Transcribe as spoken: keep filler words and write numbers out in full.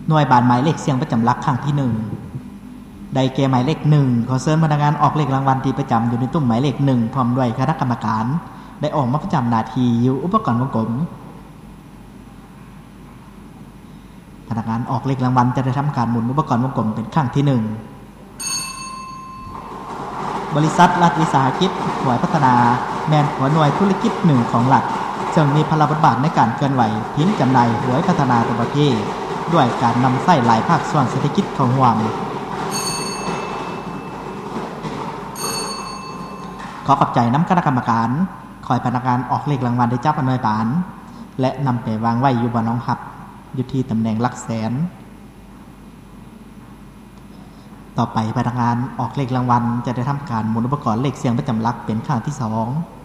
หน่วยบานหมายเลขเสียงประจำหลักครั้งที่หนึ่งได้แก่หมายเลขหนึ่งขอเชิญพนักงานออกเลขรางวัลที่ประจำอยู่ในตุ้มหมายเลขหนึ่งพร้อมด้วยคณะกรรมการได้ออกมาประจำหน้าที่อยู่อุปกรณ์วงกลมพนักงานออกเลขรางวัลจะได้ทำการหมุนอุปกรณ์วงกลมเป็นครั้งที่หนึ่งบริษัทรัฐวิสาหกิจหน่วยพัฒนาแมนหัวหน่วยธุรกิจหนึ่งของรัฐซึ่งมีพลบทบาทในการเคลื่อนไหวพิมพ์จำหน่ายหวยพัฒนาตัวประเทศด้วยการนำไส้หลายภาคส่วนเศรษฐกิจเข้าร่วมขอขอบใจน้ำคณะกรรมการคอยพนักงานออกเลขรางวัลได้จับอำนวยการและนำไปวางไว้อยู่บนน้องหับอยู่ที่ตำแหน่งหลักแสนต่อไปพนักงานออกเลขรางวัลจะได้ทำการหมุนอุปกรณ์เลขเสียงประจำหลักเป็นครั้งที่สอง